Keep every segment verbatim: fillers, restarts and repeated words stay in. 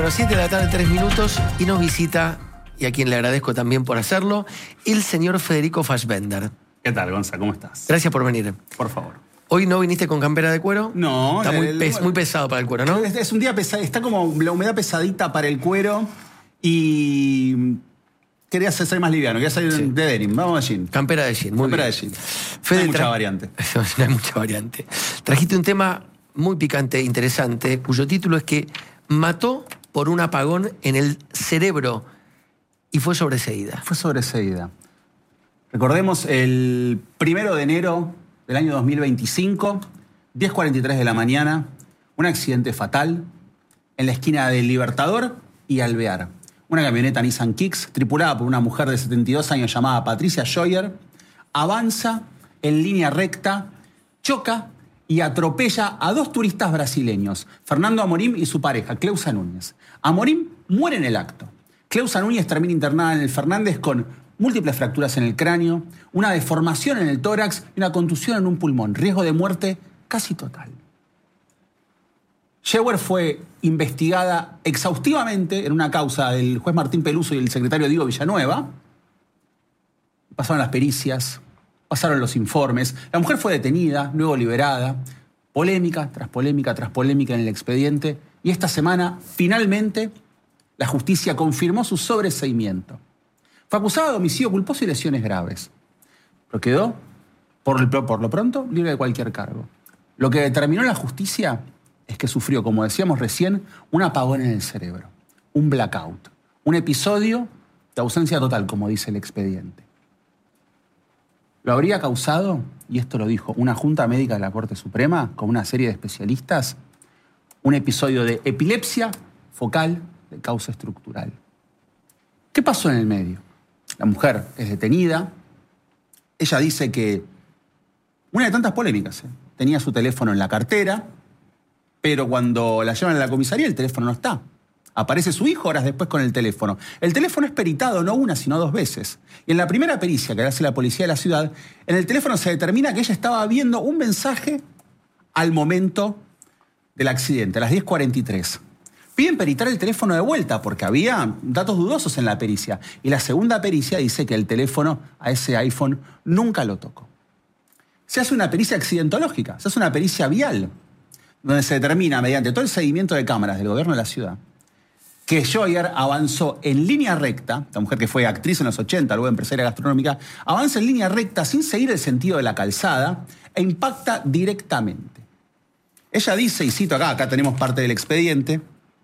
Bueno, siete de la tarde, tres minutos, y nos visita, y a quien le agradezco también por hacerlo, el señor Federico Fassbender. ¿Qué tal, Gonza? ¿Cómo estás? Gracias por venir. Por favor. ¿Hoy no viniste con campera de cuero? No. Está muy, el, pes muy pesado para el cuero, ¿no? Es, es un día pesado, está como la humedad pesadita para el cuero y quería ser más liviano, quería salir sí. de denim. Vamos a jean. Campera de jean, muy Campera bien. de jean. Fede, no hay mucha variante. No hay mucha variante. Trajiste un tema muy picante e interesante, cuyo título es que mató por un apagón en el cerebro y fue sobreseída. Fue sobreseída. Recordemos el primero de enero del año dos mil veinticinco, diez cuarenta y tres de la mañana, un accidente fatal en la esquina del Libertador y Alvear. Una camioneta Nissan Kicks, tripulada por una mujer de setenta y dos años llamada Patricia Scheuer, avanza en línea recta, choca y atropella a dos turistas brasileños, Fernando Amorim y su pareja, Cleusa Núñez. Amorim muere en el acto. Cleusa Núñez termina internada en el Fernández con múltiples fracturas en el cráneo, una deformación en el tórax y una contusión en un pulmón. Riesgo de muerte casi total. Scheuer fue investigada exhaustivamente en una causa del juez Martín Peluso y el secretario Diego Villanueva. Pasaron las pericias, pasaron los informes. La mujer fue detenida, luego liberada. Polémica tras polémica tras polémica en el expediente. Y esta semana, finalmente, la justicia confirmó su sobreseimiento. Fue acusada de homicidio culposo y lesiones graves. Pero quedó, por, por lo pronto, libre de cualquier cargo. Lo que determinó la justicia es que sufrió, como decíamos recién, un apagón en el cerebro. Un blackout. Un episodio de ausencia total, como dice el expediente. Lo habría causado, y esto lo dijo una junta médica de la Corte Suprema, con una serie de especialistas, un episodio de epilepsia focal de causa estructural. ¿Qué pasó en el medio? La mujer es detenida. Ella dice que, una de tantas polémicas, ¿eh? tenía su teléfono en la cartera, pero cuando la llevan a la comisaría el teléfono no está. Aparece su hijo horas después con el teléfono. El teléfono es peritado no una, sino dos veces. Y en la primera pericia que hace la policía de la ciudad, en el teléfono se determina que ella estaba viendo un mensaje al momento del accidente, a las diez cuarenta y tres. Piden peritar el teléfono de vuelta porque había datos dudosos en la pericia. Y la segunda pericia dice que el teléfono a ese iPhone nunca lo tocó. Se hace una pericia accidentológica, se hace una pericia vial, donde se determina mediante todo el seguimiento de cámaras del gobierno de la ciudad que Scheuer avanzó en línea recta, la mujer que fue actriz en los ochenta, luego empresaria gastronómica, avanza en línea recta sin seguir el sentido de la calzada e impacta directamente. Ella dice, y cito acá, acá tenemos parte del expediente: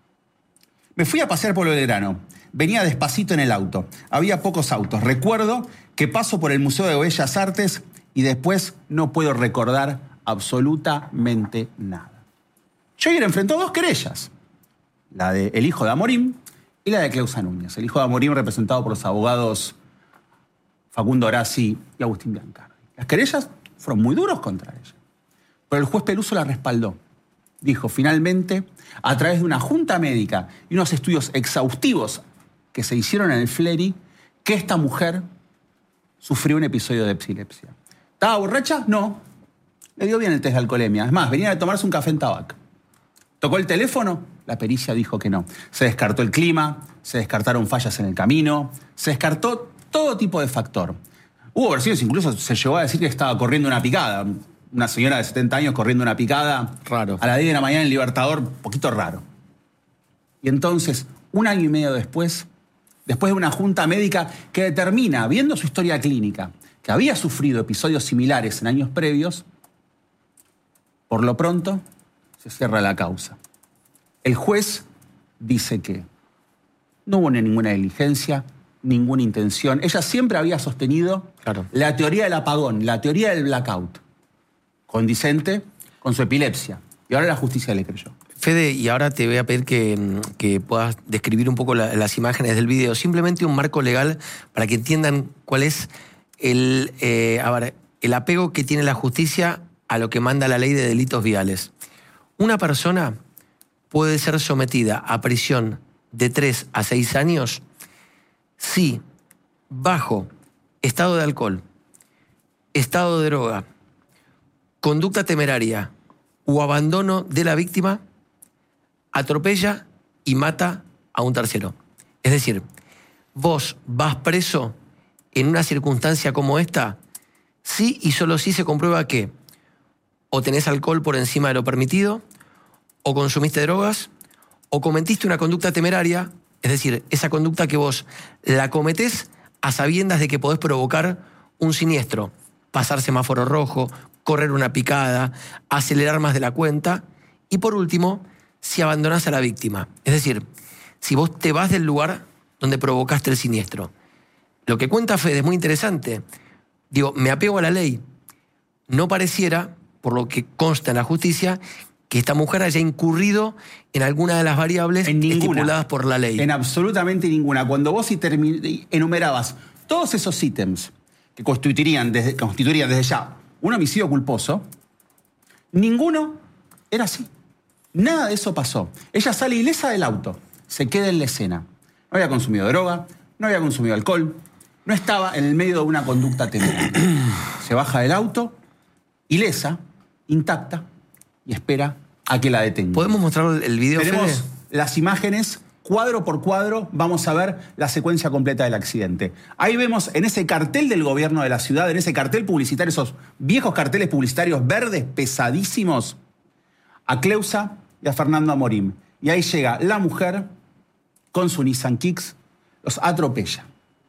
me fui a pasear por Belgrano, venía despacito en el auto, había pocos autos, recuerdo que paso por el Museo de Bellas Artes y después no puedo recordar absolutamente nada. Scheuer enfrentó dos querellas, la del hijo de Amorim y la de Cleusa Núñez. El hijo de Amorim representado por los abogados Facundo Horaci y Agustín Biancardi. Las querellas fueron muy duros contra ella, pero el juez Peluso la respaldó. Dijo, finalmente, a través de una junta médica y unos estudios exhaustivos que se hicieron en el Fleri, que esta mujer sufrió un episodio de epilepsia. ¿Estaba borracha? No. Le dio bien el test de alcoholemia. Es más, venía de tomarse un café en Tabac. ¿Tocó el teléfono? La pericia dijo que no. Se descartó el clima, se descartaron fallas en el camino, se descartó todo tipo de factor. Hubo versiones, incluso se llegó a decir que estaba corriendo una picada. Una señora de setenta años corriendo una picada. Raro. A las diez de la mañana en Libertador, un poquito raro. Y entonces, un año y medio después, después de una junta médica que determina, viendo su historia clínica, que había sufrido episodios similares en años previos, por lo pronto se cierra la causa. El juez dice que no hubo ninguna diligencia, ninguna intención. Ella siempre había sostenido claro. la teoría del apagón, la teoría del blackout, condicente con su epilepsia. Y ahora la justicia le creyó. Fede, y ahora te voy a pedir que, que puedas describir un poco la, las imágenes del video. Simplemente un marco legal para que entiendan cuál es el, eh, a ver, el apego que tiene la justicia a lo que manda la ley de delitos viales. Una persona puede ser sometida a prisión de tres a seis años si, bajo estado de alcohol, estado de droga, conducta temeraria o abandono de la víctima, atropella y mata a un tercero. Es decir, vos vas preso en una circunstancia como esta, sí y solo si se comprueba que o tenés alcohol por encima de lo permitido, o consumiste drogas, o cometiste una conducta temeraria, es decir, esa conducta que vos la cometés a sabiendas de que podés provocar un siniestro, pasar semáforo rojo, correr una picada, acelerar más de la cuenta, y por último, si abandonás a la víctima. Es decir, si vos te vas del lugar donde provocaste el siniestro. Lo que cuenta Fede es muy interesante. Digo, me apego a la ley. No pareciera, por lo que consta en la justicia, que esta mujer haya incurrido en alguna de las variables en ninguna, estipuladas por la ley. En absolutamente ninguna. Cuando vos enumerabas todos esos ítems que constituirían desde, constituirían desde ya un homicidio culposo, ninguno era así. Nada de eso pasó. Ella sale ilesa del auto, se queda en la escena. No había consumido droga, no había consumido alcohol, no estaba en el medio de una conducta temeraria. Se baja del auto, ilesa, intacta, y espera a que la detengan. ¿Podemos mostrar el video, Tenemos Fede? las imágenes, cuadro por cuadro, vamos a ver la secuencia completa del accidente. Ahí vemos en ese cartel del gobierno de la ciudad, en ese cartel publicitario, esos viejos carteles publicitarios verdes pesadísimos, a Cleusa y a Fernando Amorim. Y ahí llega la mujer con su Nissan Kicks, los atropella.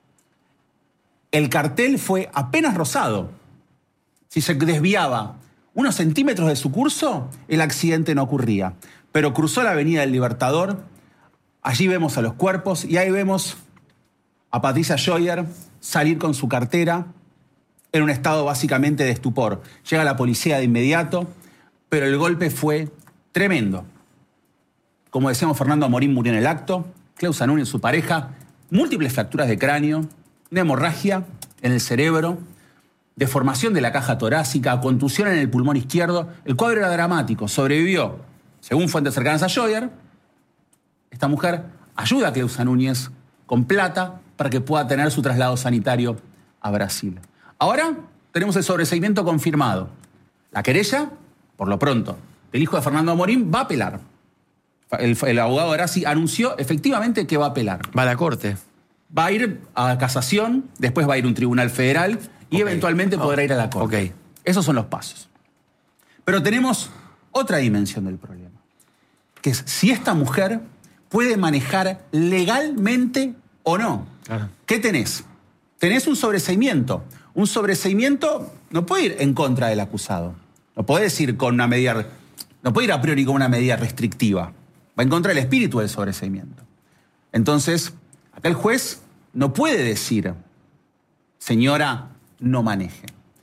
El cartel fue apenas rozado. Si se desviaba unos centímetros de su curso, el accidente no ocurría. Pero cruzó la avenida del Libertador, allí vemos a los cuerpos y ahí vemos a Patricia Scheuer salir con su cartera en un estado básicamente de estupor. Llega la policía de inmediato, pero el golpe fue tremendo. Como decíamos, Fernando Amorim murió en el acto, Cleusa Núñez, su pareja, múltiples fracturas de cráneo, una hemorragia en el cerebro, deformación de la caja torácica, contusión en el pulmón izquierdo. El cuadro era dramático. Sobrevivió, según fuentes cercanas a Scheuer. Esta mujer ayuda a Cleusa Núñez con plata para que pueda tener su traslado sanitario a Brasil. Ahora tenemos el sobreseimiento confirmado. La querella, por lo pronto, del hijo de Fernando Amorim va a apelar. El, el abogado Grassi anunció efectivamente que va a apelar. Va a la corte. Va a ir a casación, después va a ir a un tribunal federal y okay. eventualmente oh. podrá ir a la corte. Okay. Esos son los pasos. Pero tenemos otra dimensión del problema, que es si esta mujer puede manejar legalmente o no. Claro. ¿Qué tenés? Tenés un sobreseimiento. Un sobreseimiento no puede ir en contra del acusado. No puede ir con una medida, no puede ir a priori con una medida restrictiva. Va en contra del espíritu del sobreseimiento. Entonces, acá el juez no puede decir, señora, no maneje.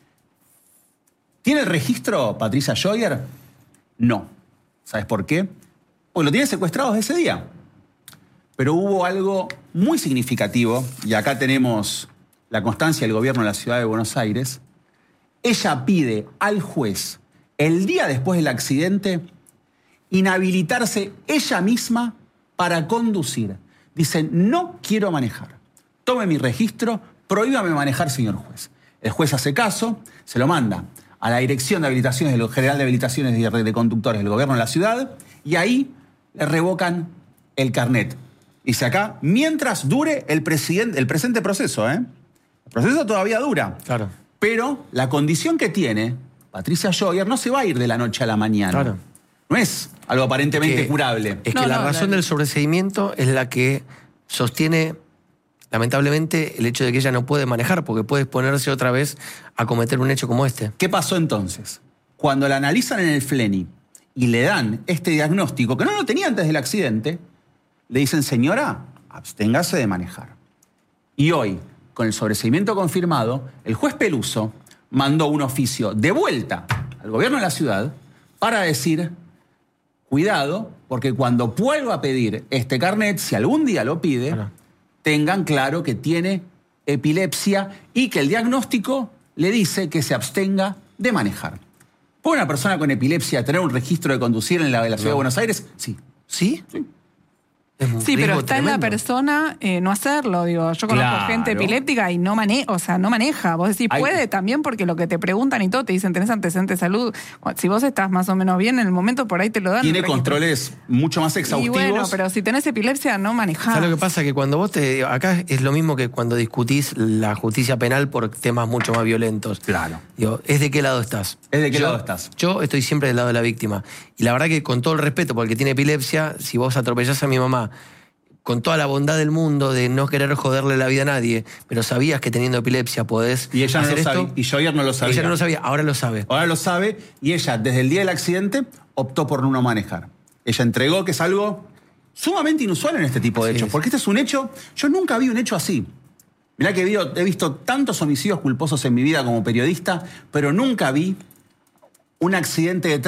¿Tiene el registro Patricia Scheuer? No. ¿Sabes por qué? Porque lo tiene secuestrado desde ese día. Pero hubo algo muy significativo, y acá tenemos la constancia del gobierno de la ciudad de Buenos Aires. Ella pide al juez, el día después del accidente, inhabilitarse ella misma para conducir. Dicen, no quiero manejar. Tome mi registro, prohíbame manejar, señor juez. El juez hace caso, se lo manda a la Dirección de Habilitaciones, del General de Habilitaciones de, de Conductores del Gobierno de la Ciudad, y ahí le revocan el carnet. Dice acá, mientras dure el, presidente, el presente proceso, ¿eh? El proceso todavía dura. Claro. Pero la condición que tiene Patricia Scheuer no se va a ir de la noche a la mañana. Claro. No es algo aparentemente que, curable. Es no, que no, la razón no. del sobreseimiento es la que sostiene, lamentablemente, el hecho de que ella no puede manejar, porque puede exponerse otra vez a cometer un hecho como este. ¿Qué pasó entonces? Cuando la analizan en el Fleni y le dan este diagnóstico, que no lo tenía antes del accidente, le dicen, señora, absténgase de manejar. Y hoy, con el sobreseimiento confirmado, el juez Peluso mandó un oficio de vuelta al gobierno de la ciudad para decir, cuidado, porque cuando vuelva a pedir este carnet, si algún día lo pide, claro, tengan claro que tiene epilepsia y que el diagnóstico le dice que se abstenga de manejar. ¿Puede una persona con epilepsia tener un registro de conducir en la, en la ciudad no. de Buenos Aires? Sí. ¿Sí? Sí. Es un Sí, pero riesgo está en la tremendo. persona eh, no hacerlo. Digo, yo conozco Claro. gente epiléptica y no maneja, o sea, no maneja. Vos decís, Hay- puede también porque lo que te preguntan y todo te dicen, tenés antecedentes de salud. Si vos estás más o menos bien en el momento, por ahí te lo dan. Tiene el registro. controles mucho más Y exhaustivos. bueno, pero si tenés epilepsia, no manejás. ¿Sabes lo que pasa? Que cuando vos te... Acá es lo mismo que cuando discutís la justicia penal por temas mucho más violentos. Claro. Digo, ¿es de qué lado estás? ¿Es de qué Yo- lado estás? Yo estoy siempre del lado de la víctima. Y la verdad que con todo el respeto, porque el que tiene epilepsia, si vos atropellás a mi mamá, con toda la bondad del mundo de no querer joderle la vida a nadie, pero sabías que teniendo epilepsia podés Y ella no hacer lo sabía. esto. Y Joyer no lo sabía. Ella no lo sabía, ahora lo sabe. Ahora lo sabe y ella, desde el día del accidente, optó por no manejar. Ella entregó, que es algo sumamente inusual en este tipo de Sí, hechos, sí. porque este es un hecho, yo nunca vi un hecho así. Mirá que he visto, he visto tantos homicidios culposos en mi vida como periodista, pero nunca vi un accidente de